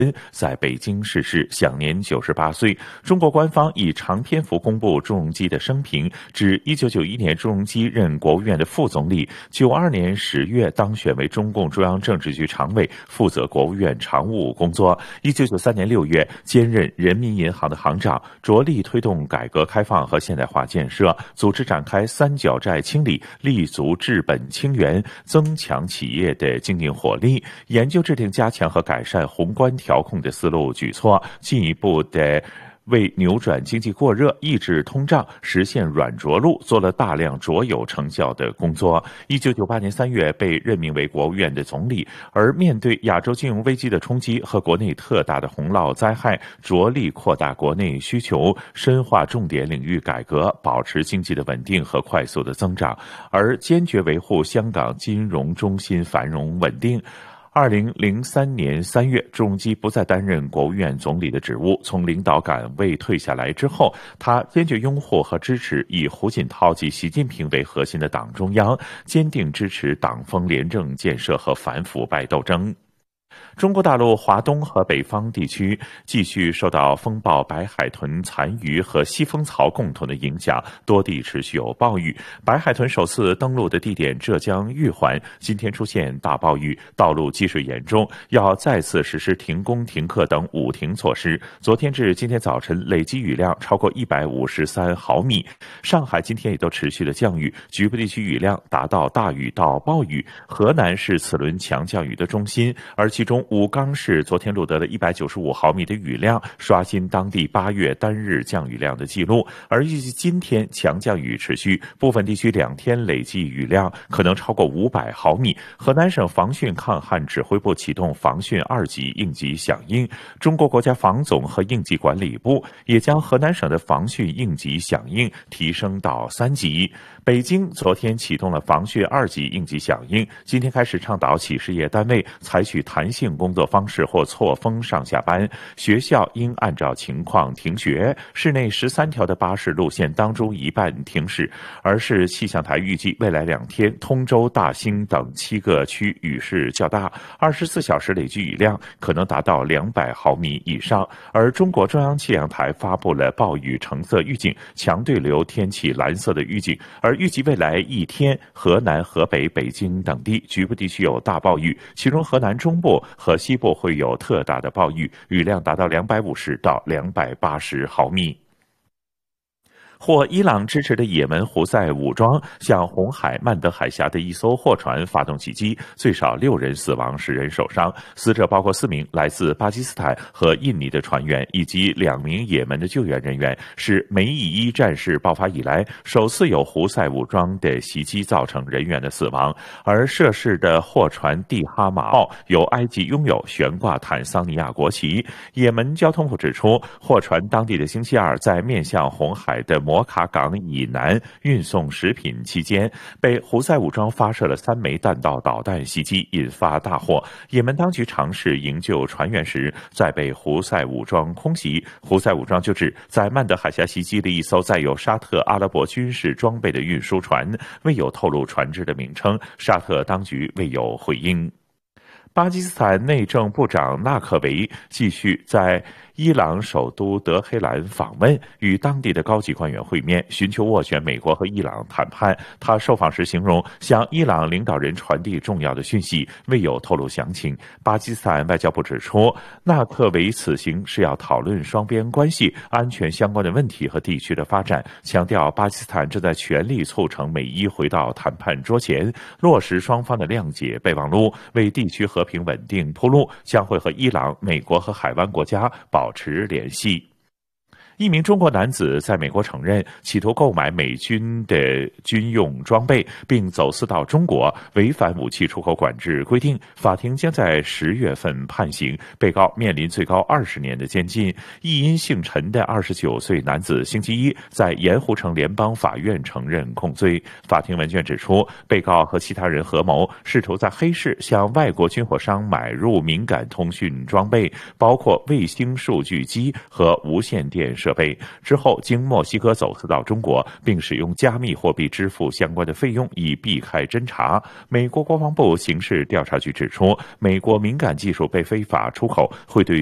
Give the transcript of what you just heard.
在北京逝世，享年98岁。中国官方以长篇幅公布朱镕基的生平，指1991年朱镕基任国务院的副总理，92年10月当选为中共中央政治局常委，负责国务院常务工作。1993年6月兼任人民银行的行长，着力推动改革开放和现代化建设，组织展开三角债清理，立足治本清源，增强企业的经营活力，研究制定加强和改善宏观调控的思路举措，进一步的为扭转经济过热、抑制通胀、实现软着陆做了大量卓有成效的工作。1998年3月被任命为国务院的总理，而面对亚洲金融危机的冲击和国内特大的洪涝灾害，着力扩大国内需求，深化重点领域改革，保持经济的稳定和快速的增长，而坚决维护香港金融中心繁荣稳定。2003年3月，朱镕基不再担任国务院总理的职务。从领导岗位退下来之后，他坚决拥护和支持以胡锦涛及习近平为核心的党中央，坚定支持党风廉政建设和反腐败斗争。中国大陆华东和北方地区继续受到风暴白海豚残余和西风槽共同的影响，多地持续有暴雨。白海豚首次登陆的地点浙江玉环，今天出现大暴雨，道路积水严重，要再次实施停工停课等5停措施。昨天至今天早晨累计雨量超过153毫米。上海今天也都持续的降雨，局部地区雨量达到大雨到暴雨。河南是此轮强降雨的中心，而其中武冈市昨天录得了195毫米的雨量，刷新当地8月单日降雨量的记录。而预计今天强降雨持续，部分地区2天累计雨量可能超过500毫米。河南省防汛抗旱指挥部启动防汛2级应急响应，中国国家防总和应急管理部也将河南省的防汛应急响应提升到3级。北京昨天启动了防汛2级应急响应，今天开始倡导企事业单位采取弹性工作方式或错峰上下班，学校应按照情况停学，市内13条的巴士路线当中1半停驶。而市气象台预计未来2天通州、大兴等7个区雨势较大，24小时累计雨量可能达到200毫米以上。而中国中央气象台发布了暴雨橙色预警、强对流天气蓝色的预警，而预计未来1天河南、河北、北京等地局部地区有大暴雨，其中河南中部和西部会有特大的暴雨，雨量达到250到280毫米。获伊朗支持的也门胡塞武装向红海曼德海峡的一艘货船发动袭击，最少6人死亡，10人受伤，死者包括4名来自巴基斯坦和印尼的船员以及2名也门的救援人员，是梅以1战事爆发以来首次有胡塞武装的袭击造成人员的死亡。而涉事的货船蒂哈马号由埃及拥有，悬挂坦桑尼亚国旗。也门交通部指出，货船当地的星期二在面向红海的摩卡港以南运送食品期间，被胡塞武装发射了3枚弹道导弹袭击，引发大火。也门当局尝试营救船员时，再被胡塞武装空袭。胡塞武装就指在曼德海峡袭击了一艘载有沙特阿拉伯军事装备的运输船，未有透露船只的名称，沙特当局未有回应。巴基斯坦内政部长纳克维继续在伊朗首都德黑兰访问，与当地的高级官员会面，寻求斡旋美国和伊朗谈判。他受访时形容向伊朗领导人传递重要的讯息，未有透露详情。巴基斯坦外交部指出，纳克维此行是要讨论双边关系、安全相关的问题和地区的发展，强调巴基斯坦正在全力促成美伊回到谈判桌前，落实双方的谅解备忘录，为地区和平稳定铺路，将会和伊朗、美国和海湾国家保持联系。一名中国男子在美国承认企图购买美军的军用装备，并走私到中国，违反武器出口管制规定。法庭将在10月份判刑，被告面临最高20年的监禁。一因姓陈的29岁男子星期一在盐湖城联邦法院承认控罪。法庭文件指出，被告和其他人合谋，试图在黑市向外国军火商买入敏感通讯装备，包括卫星数据机和无线电设备，之后经墨西哥走私到中国，并使用加密货币支付相关的费用，以避开侦查。美国国防部刑事调查局指出，美国敏感技术被非法出口，会对